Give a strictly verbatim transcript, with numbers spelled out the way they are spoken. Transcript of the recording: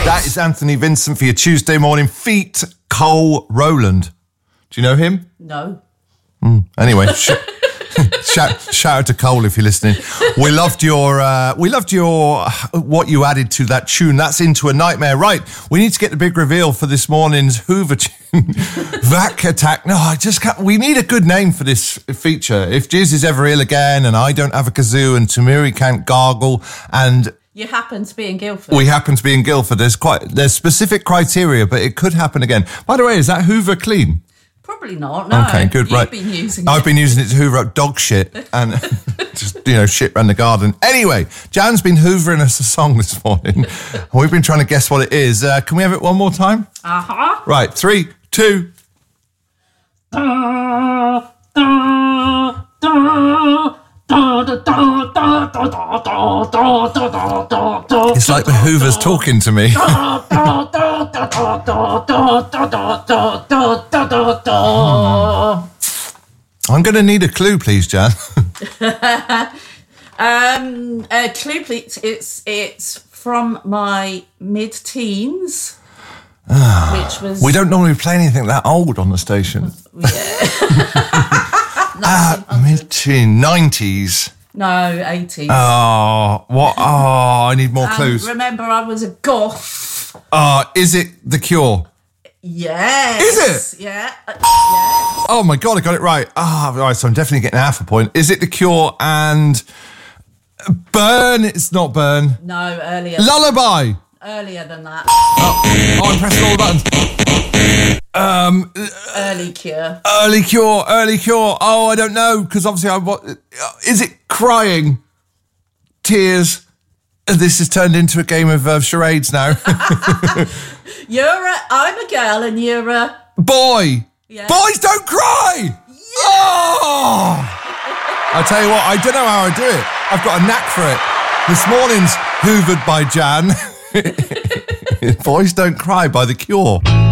That is Anthony Vincent for your Tuesday morning. Feat Cole Rowland. Do you know him? No. Mm. Anyway, sh- shout, shout out to Cole if you're listening. We loved your, uh, we loved your, what you added to that tune. That's Into a Nightmare. Right, we need to get the big reveal for this morning's Hoover tune. Vac Attack. No, I just can't. We need a good name for this feature. If Jizz is ever ill again and I don't have a kazoo and Tamiri can't gargle and... You happen to be in Guildford. We happen to be in Guildford. There's quite, there's specific criteria, but it could happen again. By the way, is that Hoover clean? Probably not, no. Okay, good, You've right. been using I've it. been using it to hoover up dog shit and just, you know, shit around the garden. Anyway, Jan's been hoovering us a song this morning. We've been trying to guess what it is. Uh, can we have it one more time? Uh-huh. Right, three, two. It's like the Hoovers talking to me. I'm going to need a clue, please, Jan. um, a clue, please. It's it's from my mid-teens, which was We don't normally play anything that old on the station. yeah. Ah, mid-teen, nineties. No, eighties. Oh, what? Oh, I need more And clues. remember, I was a goth. Oh, is it The Cure? Yes. Is it? Yeah. Uh, yeah. Oh my God, I got it right. Ah, oh, right, so I'm definitely getting half a point. Is it The Cure and Burn? It's not Burn. No, earlier. Lullaby. Earlier than that. Oh, I'm pressing all the buttons. Um, Early Cure. Early Cure, Early Cure. Oh, I don't know, because obviously I what is it? Crying, tears. This has turned into a game of uh, charades now. You're a. I'm a girl, and you're a Boy. Yeah. Boys don't cry. Yeah. Oh. I tell you what, I don't know how I do it. I've got a knack for it. This morning's Hoovered by Jan. Boys Don't Cry by The Cure.